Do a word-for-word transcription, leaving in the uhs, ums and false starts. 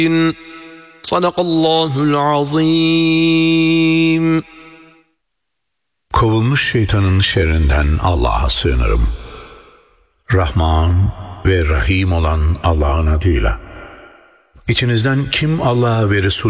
Sadakallahul azim. Kovulmuş şeytanın şerrinden Allah'a sığınırım. Rahman ve Rahim olan Allah'ın adıyla. İçinizden kim Allah'a ve Resulüne